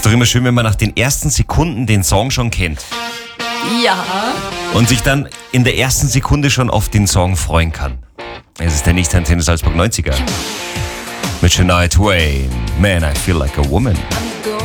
Ist doch immer schön, wenn man nach den ersten Sekunden den Song schon kennt. Ja. Und sich dann in der ersten Sekunde schon auf den Song freuen kann. Es ist der nächste Antenne Salzburg 90er. Mit Shania Twain. Man, I feel like a woman. I'm